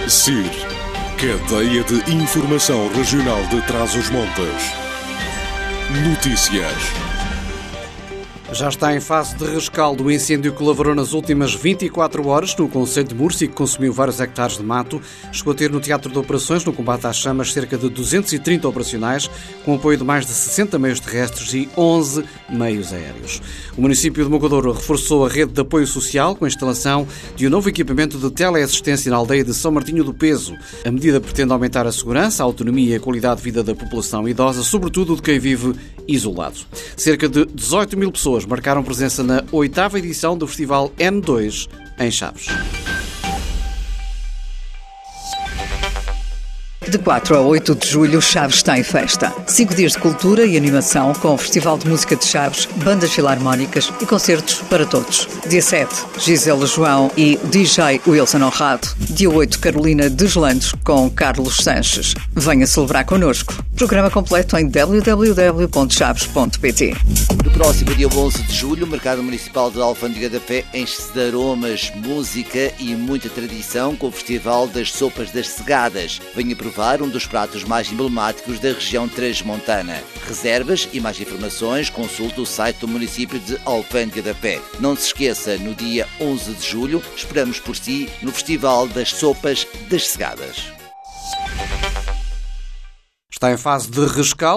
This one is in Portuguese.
CIR, Cadeia de Informação Regional de Trás-os-Montes. Notícias. Já está em fase de rescaldo o incêndio que lavrou nas últimas 24 horas no concelho de Múrcia e que consumiu vários hectares de mato. Chegou a ter no Teatro de Operações, no combate às chamas, cerca de 230 operacionais, com apoio de mais de 60 meios terrestres e 11 meios aéreos. O município de Mogadouro reforçou a rede de apoio social com a instalação de um novo equipamento de teleassistência na aldeia de São Martinho do Peso. A medida pretende aumentar a segurança, a autonomia e a qualidade de vida da população idosa, sobretudo de quem vive isolado. Cerca de 18 mil pessoas marcaram presença na 8ª edição do Festival N2 em Chaves. De 4 a 8 de julho, Chaves está em festa. 5 dias de cultura e animação com o Festival de Música de Chaves, bandas filarmónicas e concertos para todos. Dia 7, Gisela João e DJ Wilson Honrado. Dia 8, Carolina Deslandes com Carlos Sanches. Venha celebrar connosco. Programa completo em www.chaves.pt. No próximo dia 11 de julho, o Mercado Municipal de Alfândega da Fé enche-se de aromas, música e muita tradição com o Festival das Sopas das Segadas. Venha provar um dos pratos mais emblemáticos da região transmontana. Reservas e mais informações, consulte o site do município de Alfândega da Fé. Não se esqueça, no dia 11 de julho, esperamos por si no Festival das Sopas das Segadas. Está em fase de rescaldo